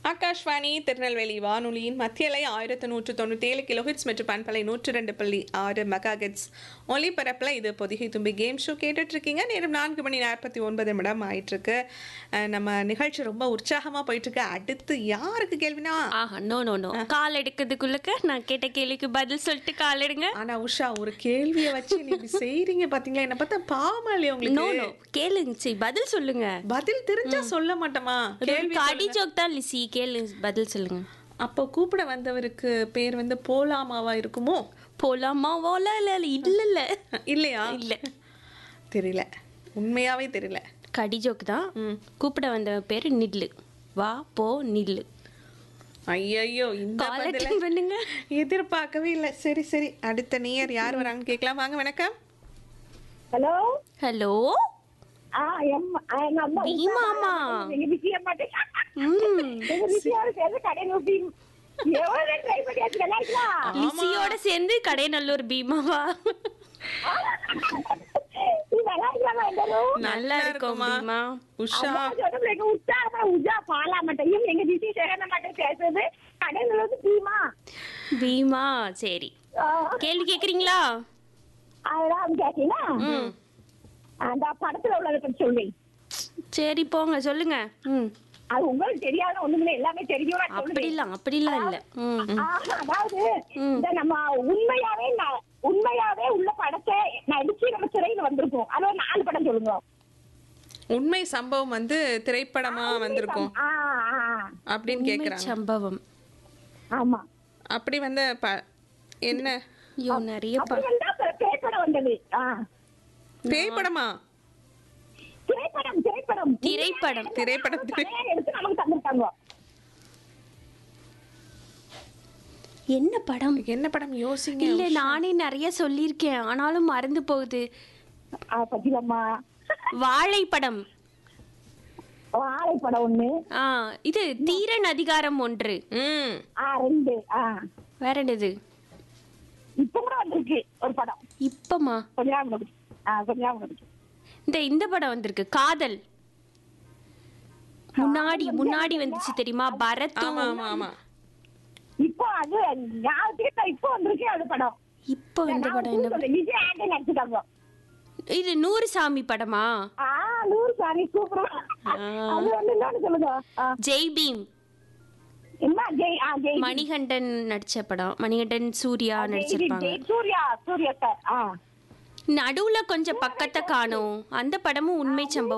ஆகாஷ்வாணி திருநெல்வேலி வானொலியின் மத்தியலை 1197 கிலோஹெட்ஸ் மற்றும் பண்பலை 102.6 மெகாஹெட்ஸ் ஒலிபரப்பில் இது பொதிகை தும்பி கேம் ஷோ கேட்டுட்ருக்கீங்க. நேரம் 4:49 ஆயிட்டுருக்கு. நம்ம நிகழ்ச்சி ரொம்ப உற்சாகமாக போயிட்டுருக்கு. அடுத்து யாருக்கு கேள்வினா நோ கால் எடுக்கிறதுக்குள்ளக்க நான் கேட்ட கேள்விக்கு பதில் சொல்லிட்டு கால் எடுங்க. ஆனால் உஷா ஒரு கேள்வியை வச்சு நீங்க செய்றீங்க பார்த்தீங்களா? என்ன பார்த்தா பாவமா இல்லையா உங்களுக்கு? கேளுங்க, சரி பதில் சொல்லுங்க. பதில் தெரிஞ்சா சொல்ல மாட்டோமா? கேள்வி அடி ஜோக் தான் லிசி, கேளு பதில் சொல்லுங்க. அப்போ கூப்பிட வந்தவருக்கு பேர் போலாமாவா இருக்குமோ? போலாமாவோல இல்ல இல்லையா? இல்ல தெரியல, உண்மையாவே தெரியல. கடி ஜோக் தான். கூப்பிட வந்த பேரு நில்லு, வா போ நில்லு. ஐயோ, இந்த கால் பண்ணுங்க. எதிர்பார்க்கவே இல்லை. சரி சரி, அடுத்த நேயர் யார் வராங்கன்னு கேட்கலாம். வாங்க, வணக்கம். ஹலோ ஹலோ பீமாமா லிசியோட சேர்ந்து கடைநல்லூர் பீமாவா? நல்லா இருக்கும் பீமா. உஷா பீமா சரி, கேள்வி கேக்குறீங்களா? அந்த படத்துல உள்ளதை பத்தி சொல்லி. சரி போங்க சொல்லுங்க. அது உங்களுக்கு தெரியாத ஒண்ணுமே, எல்லாமே தெரியும். அப்படிலாம் இல்ல. அதாவது இந்த நம்ம உண்மையாவே உள்ள படத்தை நடிச்சு நம்ம திரையில வந்திருக்கோம். அது ஒரு 4 படம் சொல்லுங்க. உண்மை சம்பவம் திரைப்படமா வந்திருக்கும் அப்படின்னு கேக்குறாங்க. சம்பவம். ஆமா, அப்படி என்ன நிறைய பேய்படம் வந்தது. பேய்படமா? திரைப்படம் எடுத்து நமக்கு தந்திருக்காங்க. என்ன படம் யோசிங்க. இல்ல, நானே நிறைய சொல்லியிருக்கேன், ஆனாலும் மறந்து போகுது. வாழைப்படம் ஒண்ணு. இது தீரன் அதிகாரம் 1. 2. வேற என்னது? இப்ப கூட வந்திருக்கு ஒரு படம். இப்பமா கொஞ்சம் இந்த படம் வந்திருக்கு, காதல். முன்னாடி வந்துச்சு தெரியுமா? பரத். இப்போ அது இப்போ வந்திருக்கு அந்த படம். இப்போ இந்த படம் என்ன? விஜய் ஆண்டனி நடிச்சிட்டாங்க. இது 100 சாமி படமா? 100 சாமி சூப்பர். அது என்னன்னு சொல்லுங்க. ஜெய் பீம். என்ன ஜெய் மணிகண்டன் நடிச்ச படம். மணிகண்டன் சூர்யா நடிச்சிருப்பாங்க. சூர்யா சார். நடுவுல கொஞ்சம் பக்கத்தை காணும். அந்த படமும் உண்மை சம்பவம்.